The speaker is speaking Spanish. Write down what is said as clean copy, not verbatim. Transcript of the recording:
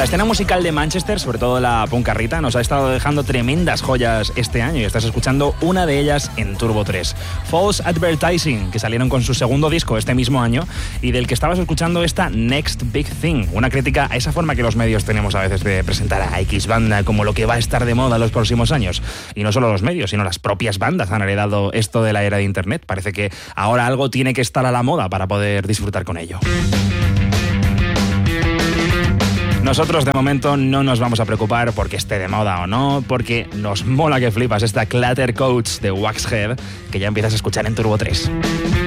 La escena musical de Manchester, sobre todo la puncarrita, nos ha estado dejando tremendas joyas este año y estás escuchando una de ellas en Turbo 3. False Advertising, que salieron con su segundo disco este mismo año y del que estabas escuchando esta Next Big Thing, una crítica a esa forma que los medios tenemos a veces de presentar a X banda como lo que va a estar de moda en los próximos años. Y no solo los medios, sino las propias bandas han heredado esto de la era de Internet. Parece que ahora algo tiene que estar a la moda para poder disfrutar con ello. Nosotros de momento no nos vamos a preocupar porque esté de moda o no, porque nos mola que flipas esta Clatter Coats de Waxhead que ya empiezas a escuchar en Turbo 3.